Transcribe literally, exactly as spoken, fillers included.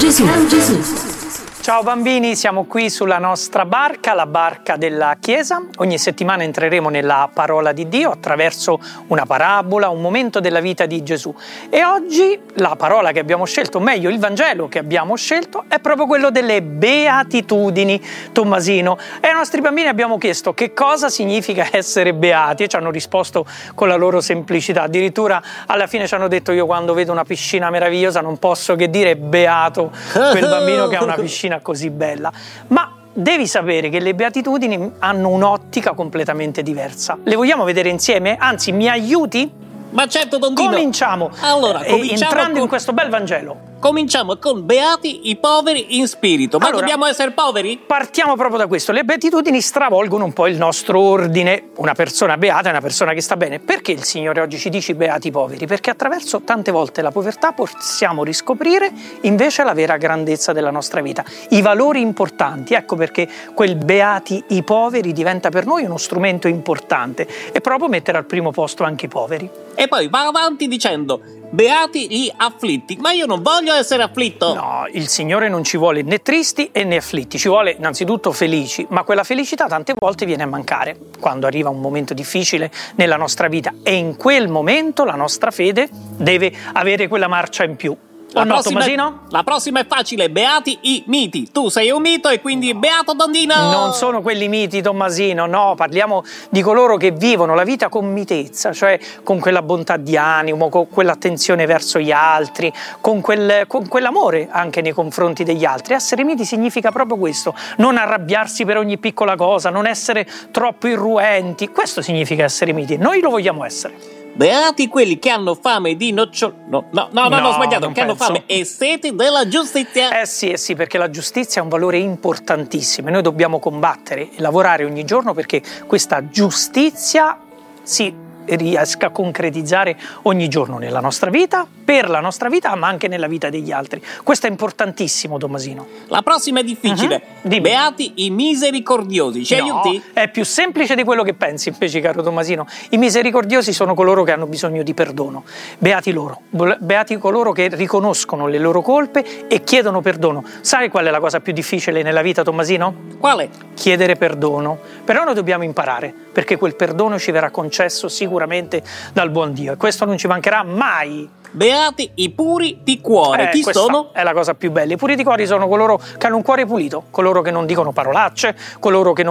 Gesù. Gesù. Ciao bambini, siamo qui sulla nostra barca, la barca della Chiesa. Ogni settimana entreremo nella parola di Dio attraverso una parabola, un momento della vita di Gesù. E oggi la parola che abbiamo scelto, o meglio il Vangelo che abbiamo scelto, è proprio quello delle beatitudini, Tommasino. E ai nostri bambini abbiamo chiesto che cosa significa essere beati e ci hanno risposto con la loro semplicità. Addirittura alla fine ci hanno detto: io quando vedo una piscina meravigliosa non posso che dire beato quel bambino che ha una piscina così bella. Ma devi sapere che le beatitudini hanno un'ottica completamente diversa. Le vogliamo vedere insieme? Anzi, mi aiuti? Ma certo, Dondino. Cominciamo. Allora, cominciamo entrando con... in questo bel Vangelo. Cominciamo con beati i poveri in spirito. Ma allora, dobbiamo essere poveri? Partiamo proprio da questo. Le beatitudini stravolgono un po' il nostro ordine. Una persona beata è una persona che sta bene. Perché il Signore oggi ci dice beati i poveri? Perché attraverso tante volte la povertà possiamo riscoprire invece la vera grandezza della nostra vita, i valori importanti. Ecco perché quel beati i poveri diventa per noi uno strumento importante e proprio mettere al primo posto anche i poveri. E poi va avanti dicendo: beati gli afflitti. Ma io non voglio essere afflitto. No, il Signore non ci vuole né tristi e né afflitti, ci vuole innanzitutto felici, ma quella felicità tante volte viene a mancare quando arriva un momento difficile nella nostra vita e in quel momento la nostra fede deve avere quella marcia in più. La, no, prossima è, Tommasino? la prossima è facile: beati i miti. Tu sei un mito e quindi beato Dondino. Non sono quelli miti, Tommasino, no, parliamo di coloro che vivono la vita con mitezza, cioè con quella bontà di animo, con quell'attenzione verso gli altri, con, quel, con quell'amore anche nei confronti degli altri. Essere miti significa proprio questo: non arrabbiarsi per ogni piccola cosa, non essere troppo irruenti. Questo significa essere miti. Noi lo vogliamo essere. Beati quelli che hanno fame di nocciole. No, no, no, no, no, ho sbagliato. Che hanno penso. fame e sete della giustizia. Eh sì, eh sì, perché la giustizia è un valore importantissimo e noi dobbiamo combattere e lavorare ogni giorno perché questa giustizia si riesca a concretizzare ogni giorno nella nostra vita, per la nostra vita, ma anche nella vita degli altri. Questo è importantissimo, Tommasino. La prossima è difficile. Uh-huh. Beati i misericordiosi. Ci no, aiuti? È più semplice di quello che pensi, invece, caro Tommasino. I misericordiosi sono coloro che hanno bisogno di perdono. Beati loro. Beati coloro che riconoscono le loro colpe e chiedono perdono. Sai qual è la cosa più difficile nella vita, Tommasino? Quale? Chiedere perdono. Però noi dobbiamo imparare, perché quel perdono ci verrà concesso sicuramente dal buon Dio e questo non ci mancherà mai. Beati i puri di cuore. Eh, Chi questa sono? È la cosa più bella. I puri di cuore sono coloro che hanno un cuore pulito, coloro che non dicono parolacce, coloro che non